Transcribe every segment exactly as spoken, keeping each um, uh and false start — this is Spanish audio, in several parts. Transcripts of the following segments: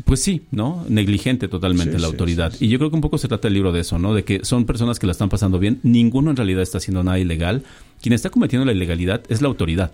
Pues sí, ¿no? Negligente totalmente sí, la sí, autoridad. Sí, sí. Y yo creo que un poco se trata el libro de eso, ¿no? De que son personas que la están pasando bien. Ninguno en realidad está haciendo nada ilegal. Quien está cometiendo la ilegalidad es la autoridad.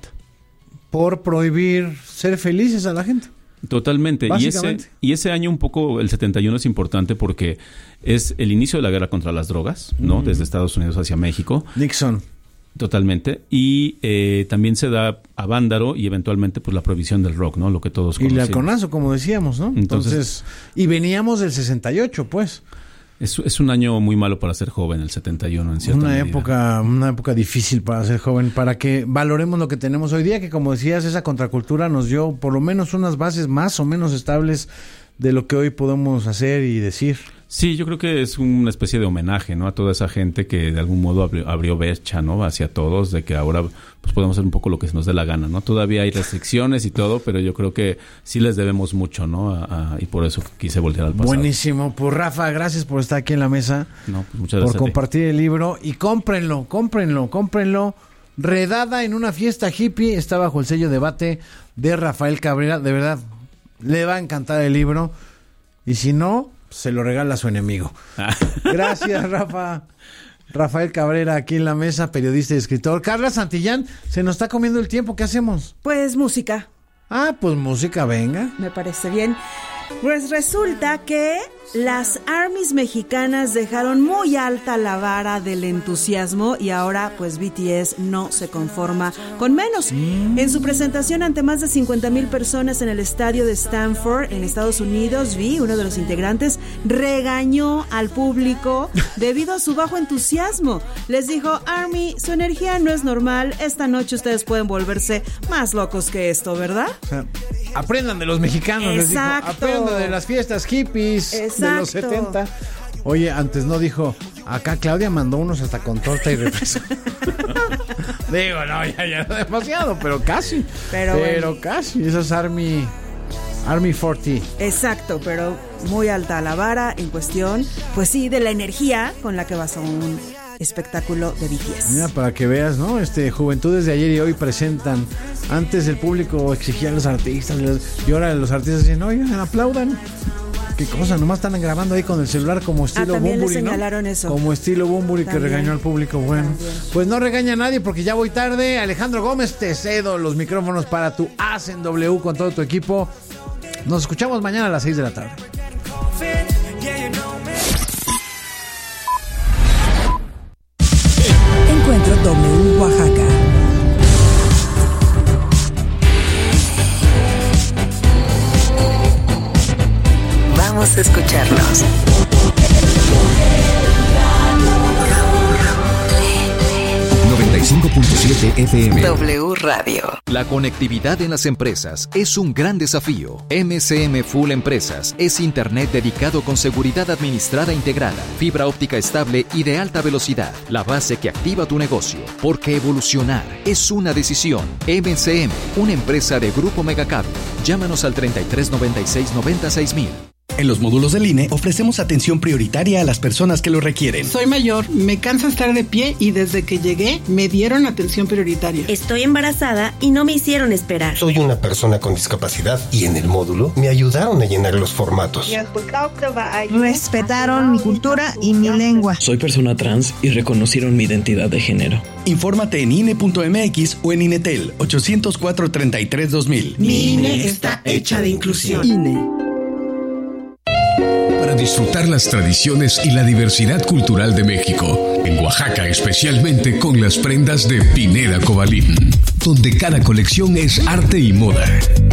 Por prohibir ser felices a la gente. Totalmente. Y ese, y ese año un poco, el setenta y uno, es importante porque es el inicio de la guerra contra las drogas, ¿no? Mm. Desde Estados Unidos hacia México. Nixon. Totalmente. Y eh, también se da a Vándaro y eventualmente pues la prohibición del rock, ¿no? Lo que todos conocemos. Y el halconazo, como decíamos, ¿no? Entonces, Entonces, y veníamos del sesenta y ocho, pues. Es, es un año muy malo para ser joven, el setenta y uno, en cierta una medida. época Una época difícil para ser joven, para que valoremos lo que tenemos hoy día, que como decías, esa contracultura nos dio por lo menos unas bases más o menos estables de lo que hoy podemos hacer y decir. Sí, yo creo que es una especie de homenaje, ¿no? A toda esa gente que de algún modo abrió, abrió brecha, ¿no? Hacia todos, de que ahora pues podemos hacer un poco lo que se nos dé la gana, ¿no? Todavía hay restricciones y todo, pero yo creo que sí les debemos mucho, ¿no? A, a, y por eso quise voltear al pasado. Buenísimo. Pues Rafa, gracias por estar aquí en la mesa. No, pues muchas gracias. Por compartir el libro. Y cómprenlo, cómprenlo, cómprenlo. Redada en una fiesta hippie, está bajo el sello Debate de Rafael Cabrera. De verdad, le va a encantar el libro. Y si no, se lo regala a su enemigo. Gracias, Rafa. Rafael Cabrera, aquí en la mesa, periodista y escritor. Carla Santillán, se nos está comiendo el tiempo. ¿Qué hacemos? Pues música. Ah, pues música, venga. Me parece bien. Pues resulta que las armies mexicanas dejaron muy alta la vara del entusiasmo y ahora pues B T S no se conforma con menos. Mm. En su presentación ante más de cincuenta mil personas en el estadio de Stanford en Estados Unidos, V, uno de los integrantes, regañó al público debido a su bajo entusiasmo. Les dijo: Army, su energía no es normal, esta noche ustedes pueden volverse más locos que esto, ¿verdad? O sea, aprendan de los mexicanos. Exacto. Les dijo, aprendan de las fiestas hippies. Exacto. De los setenta. Oye, antes no dijo, acá Claudia mandó unos hasta con torta y refresco. Digo, no, ya, ya no demasiado, pero casi. Pero, pero bueno. Casi. Eso es Army, Army cuarenta. Exacto, pero muy alta la vara en cuestión, pues sí, de la energía con la que vas a un espectáculo de B T S. Mira, para que veas, ¿no? Este, juventudes de ayer y hoy presentan. Antes el público exigía a los artistas y ahora los artistas dicen, oigan, aplaudan. Qué cosa, nomás están grabando ahí con el celular como estilo ah, Bunbury, le señalaron ¿no? Eso. Como estilo Bunbury que regañó al público. Bueno, también. Pues no regaña a nadie porque ya voy tarde. Alejandro Gómez, te cedo los micrófonos para tu As en W con todo tu equipo. Nos escuchamos mañana a las seis de la tarde. Encuentro W Oaxaca. Vamos a escucharnos. noventa y cinco punto siete F M. W Radio. La conectividad en las empresas es un gran desafío. M C M Full Empresas es internet dedicado con seguridad administrada integrada, fibra óptica estable y de alta velocidad. La base que activa tu negocio. Porque evolucionar es una decisión. M C M, una empresa de Grupo Megacable. Llámanos al treinta y tres noventa y seis noventa y seis mil. En los módulos del I N E ofrecemos atención prioritaria a las personas que lo requieren. Soy mayor, me cansa estar de pie y desde que llegué me dieron atención prioritaria. Estoy embarazada y no me hicieron esperar. Soy una persona con discapacidad y en el módulo me ayudaron a llenar los formatos. Respetaron mi cultura y mi lengua. Soy persona trans y reconocieron mi identidad de género. Infórmate en I N E punto M X o en Inetel ochocientos cuatro treinta y tres dos mil. Mi I N E está hecha de inclusión. I N E. Para disfrutar las tradiciones y la diversidad cultural de México, en Oaxaca especialmente con las prendas de Pineda Cobalín, donde cada colección es arte y moda.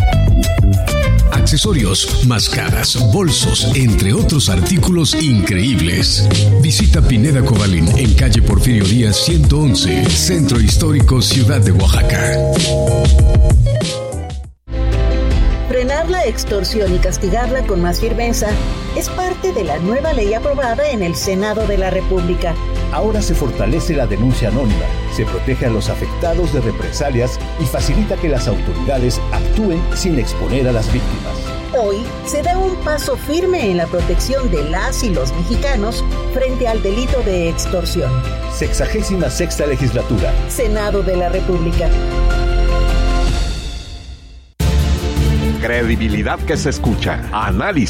Accesorios, máscaras, bolsos, entre otros artículos increíbles. Visita Pineda Cobalín en calle Porfirio Díaz ciento once, Centro Histórico, Ciudad de Oaxaca. Frenar la extorsión y castigarla con más firmeza es parte de la nueva ley aprobada en el Senado de la República. Ahora se fortalece la denuncia anónima, se protege a los afectados de represalias y facilita que las autoridades actúen sin exponer a las víctimas. Hoy se da un paso firme en la protección de las y los mexicanos frente al delito de extorsión. Sexagésima sexta legislatura. Senado de la República. Credibilidad que se escucha. Análisis